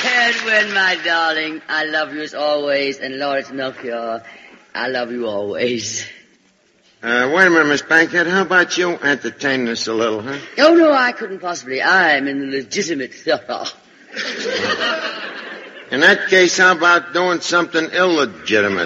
Edwin, my darling, I love you as always, and Lawrence Melchior, I love you always. Wait a minute, Miss Bankhead. How about you entertain us a little, huh? Oh, no, I couldn't possibly. I'm in the legitimate... In that case, how about doing something illegitimate?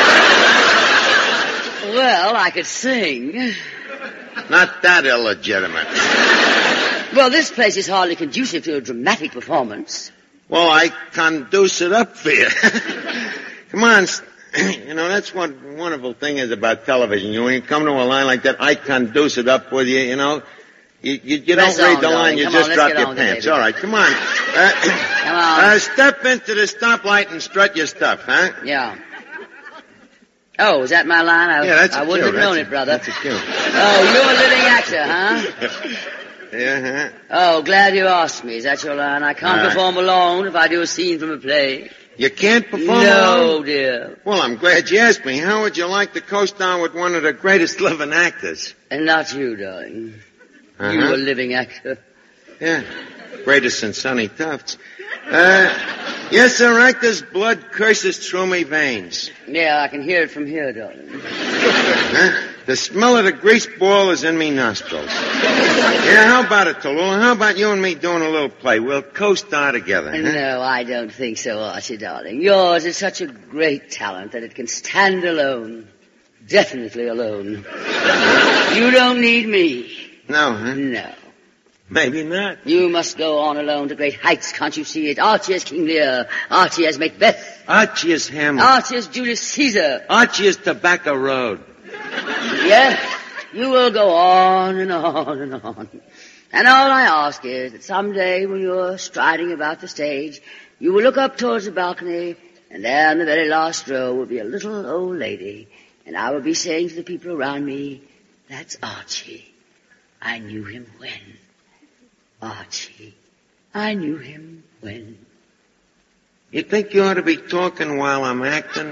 Well, I could sing. Not that illegitimate. Well, this place is hardly conducive to a dramatic performance. Well, I conduce it up for you. Come on. You know, that's what wonderful thing is about television. When you come to a line like that, I conduce it up with you, you know. You don't read the line, you just drop your pants. All right, come on. Come on. Step into the stoplight and strut your stuff, huh? Yeah. Oh, is that my line? I wouldn't have known it, brother. That's a cue. Oh, you're a living actor, huh? Yeah, huh? Oh, glad you asked me. Is that your line? I can't perform alone if I do a scene from a play. You can't perform alone? No, dear. Well, I'm glad you asked me. How would you like to co-star with one of the greatest living actors? And not you, darling. You a living actor. Yeah. Greatest than Sonny Tufts. Yes, sir, actor's blood courses through me veins. Yeah, I can hear it from here, darling. Huh? The smell of the grease ball is in me nostrils. Yeah, how about it, Tallulah? How about you and me doing a little play? We'll co-star together. Huh? No, I don't think so, Archie, darling. Yours is such a great talent that it can stand alone. Definitely alone. You don't need me. No, huh? No. Maybe not. You must go on alone to great heights, can't you see it? Archie as King Lear. Archie as Macbeth. Archie as Hamlet. Archie as Julius Caesar. Archie as Tobacco Road. Yes, you will go on and on and on. And all I ask is that someday when you're striding about the stage, you will look up towards the balcony, and there in the very last row will be a little old lady, and I will be saying to the people around me, that's Archie. I knew him when. Archie, I knew him when. You think you ought to be talking while I'm acting?